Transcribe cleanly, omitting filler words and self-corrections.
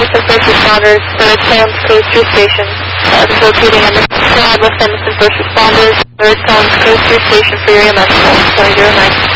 Emerson First Responders, Third Tones, Code 3 Station. Just repeating, Emerson West Emerson First Responders, Third Tones, Code 3 Station for your EMS call. 009.